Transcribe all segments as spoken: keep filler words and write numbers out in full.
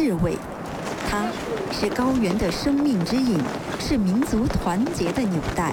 智慧。它是高原的生命之饮，是民族团结的纽带。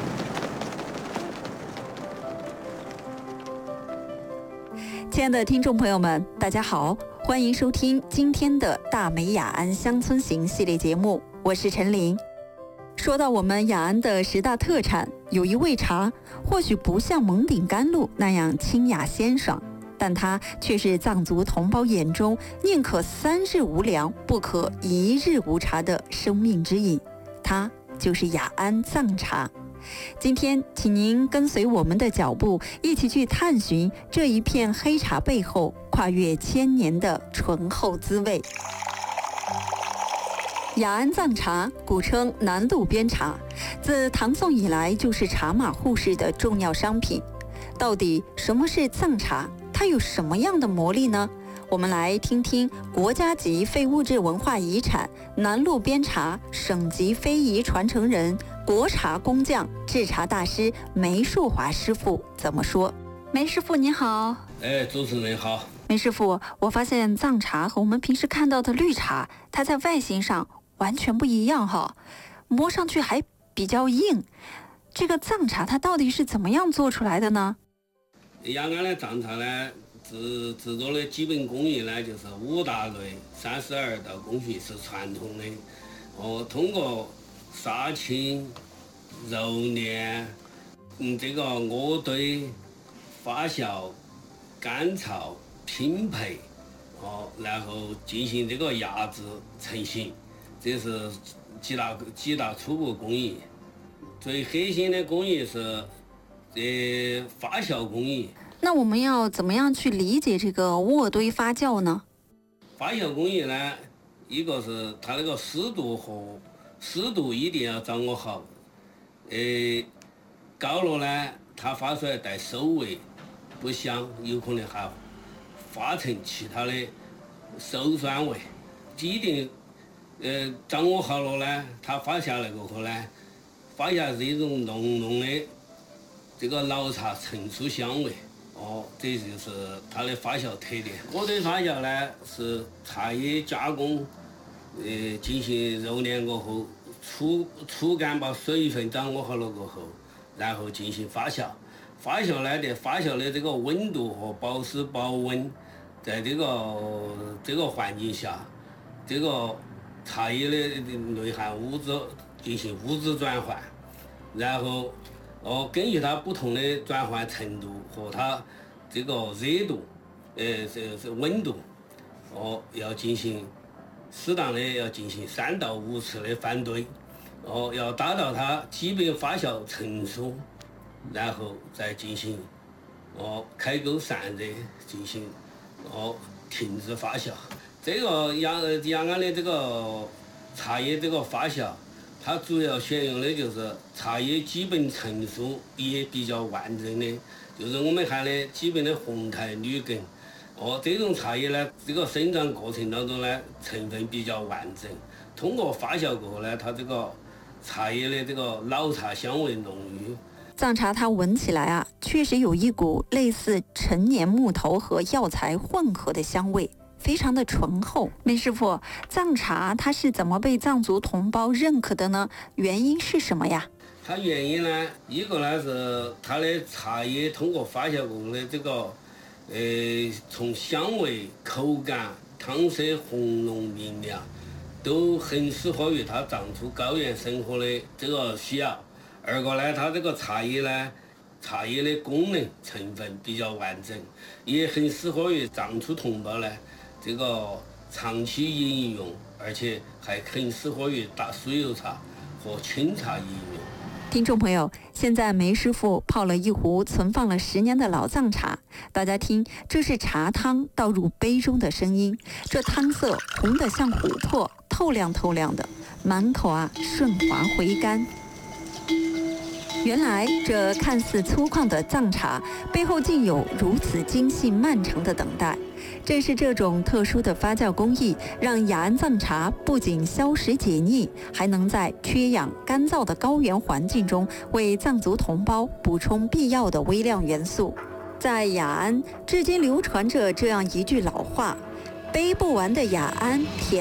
亲爱的听众朋友们，大家好，欢迎收听今天的大美雅安乡村行系列节目，我是陈琳。说到我们雅安的十大特产，有一味茶，或许不像蒙顶甘露那样清雅鲜爽，但它却是藏族同胞眼中宁可三日无粮，不可一日无茶的生命之饮，它就是雅安藏茶。今天请您跟随我们的脚步，一起去探寻这一片黑茶背后跨越千年的醇厚滋味。雅安藏茶古称南路边茶，自唐宋以来就是茶马互市的重要商品。到底什么是藏茶？它有什么样的魔力呢？我们来听听国家级非物质文化遗产南路边茶省级非遗传承人、国茶工匠、制茶大师梅树华师傅怎么说。梅师傅您好。 哎，主持人好。 梅师傅，我发现藏茶和我们平时看到的绿茶，它在外形上完全不一样哈，摸上去还比较硬。这个藏茶它到底是怎么样做出来的呢？ 雅安的藏茶呢，制制作的基本工艺呢，就是五大类三十二道工序是传统的。哦，通过杀青、揉捻、嗯，这个渥堆、发酵、干燥、拼配，哦，然后进行这个压制成型，这是几大几大初步工艺。最核心的工艺是这发酵工艺。 那我们要怎么样去理解这个渥堆发酵呢？ 发酵工艺呢，一个是它那个湿度和湿度一定要掌握好，呃，高了呢，它发出来带馊味，不香，有可能还发成其他的馊酸味。一定呃掌握好了呢，它发下来过后呢，发下是一种浓浓的这个老茶陈醋香味。哦，这就是它的发酵特点。渥堆发酵呢，是茶叶加工，呃，进行揉捻过后，粗粗干把水分掌握好了过后，然后进行发酵。发酵呢，的发酵的这个温度和保湿保温，在这个这个环境下，这个茶叶的内含物质进行物质转换，然后。哦，根据它不同的转换程度和它这个热度，呃，这是温度，哦，要进行适当的要进行三到五次的翻堆，哦，要达到它基本发酵成熟，然后再进行哦开沟散热，进行哦停止发酵。这个雅雅安的这个茶叶这个发酵。它主要选用的就是茶叶基本成熟也比较完整的，就是我们喊的基本的红苔绿根。哦，这种茶叶呢，这个生长过程当中呢，成分比较完整。通过发酵过后呢，它这个茶叶的这个老茶香味浓郁。 藏茶它闻起来啊，确实有一股类似陈年木头和药材混合的香味。非常的醇厚。梅师傅，藏茶它是怎么被藏族同胞认可的呢？原因是什么呀？ 它原因呢，一个呢是它的茶叶通过发酵过后的这个，呃，从香味、口感、汤色红浓明亮，都很适合于它藏族高原生活的这个需要。二个呢，它这个茶叶呢，茶叶的功能成分比较完整，也很适合于藏族同胞呢。这个长期饮用，而且还很适合于打酥油茶和清茶饮用。 听众朋友，现在梅师傅泡了一壶存放了十年的老藏茶，大家听，这是茶汤倒入杯中的声音，这汤色红得像琥珀，透亮透亮的，满口啊顺滑回甘。原来这看似粗犷的藏茶背后竟有如此精细漫长的等待。正是这种特殊的发酵工艺，让雅安藏茶不仅消食解腻，还能在缺氧干燥的高原环境中为藏族同胞补充必要的微量元素。在雅安，至今流传着这样一句老话：杯不完的雅安，甜